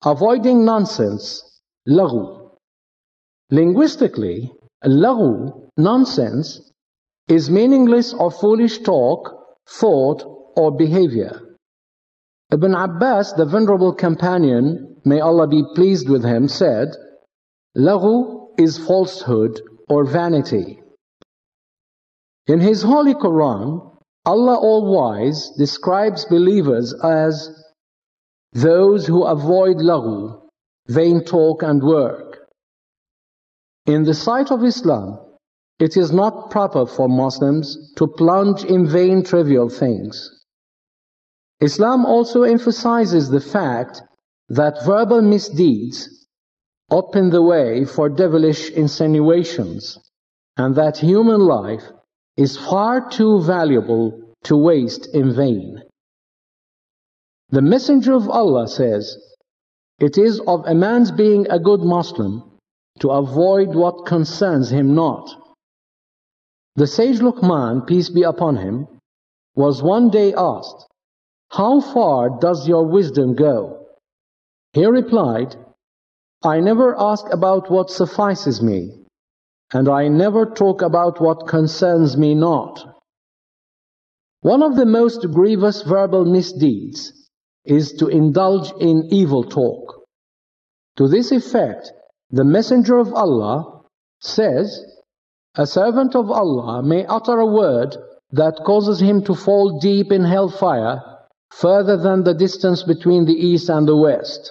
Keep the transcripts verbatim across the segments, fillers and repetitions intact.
Avoiding nonsense, laghu. Linguistically, laghu, nonsense, is meaningless or foolish talk, thought, or behavior. Ibn Abbas, the venerable companion, may Allah be pleased with him, said, laghu is falsehood or vanity. In His Holy Quran, Allah All-Wise describes believers as those who avoid laghu, vain talk and work. In the sight of Islam, it is not proper for Muslims to plunge in vain trivial things. Islam also emphasizes the fact that verbal misdeeds open the way for devilish insinuations, and that human life is far too valuable to waste in vain. The Messenger of Allah says, it is of a man's being a good Muslim to avoid what concerns him not. The sage Luqman, peace be upon him, was one day asked, how far does your wisdom go? He replied, I never ask about what suffices me, and I never talk about what concerns me not. One of the most grievous verbal misdeeds is to indulge in evil talk. To this effect, the Messenger of Allah says, a servant of Allah may utter a word that causes him to fall deep in hellfire, further than the distance between the east and the west.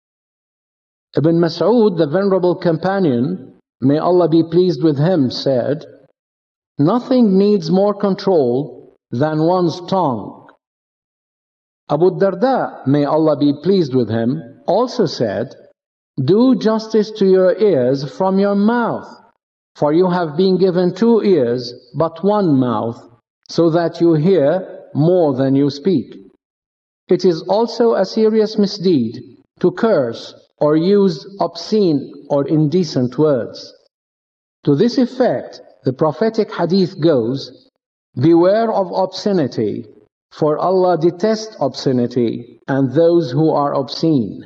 Ibn Mas'ud, the venerable companion, may Allah be pleased with him, said, nothing needs more control than one's tongue. Abu Darda, may Allah be pleased with him, also said, do justice to your ears from your mouth, for you have been given two ears but one mouth, so that you hear more than you speak. It is also a serious misdeed to curse or use obscene or indecent words. To this effect, the prophetic hadith goes, beware of obscenity, for Allah detests obscenity and those who are obscene.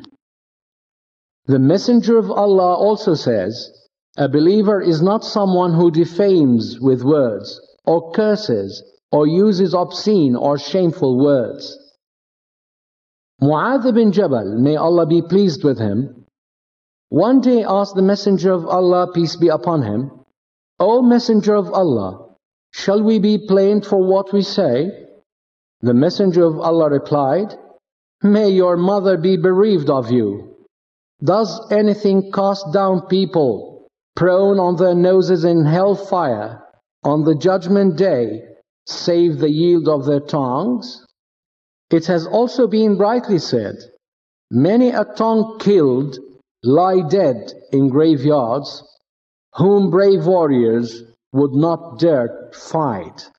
The Messenger of Allah also says, a believer is not someone who defames with words, or curses, or uses obscene or shameful words. Mu'adh bin Jabal, may Allah be pleased with him, one day asked the Messenger of Allah, peace be upon him, O Messenger of Allah, shall we be blamed for what we say? The Messenger of Allah replied, may your mother be bereaved of you. Does anything cast down people, prone on their noses in hellfire, on the judgment day, save the yield of their tongues? It has also been rightly said, many a tongue killed lie dead in graveyards, whom brave warriors would not dare fight.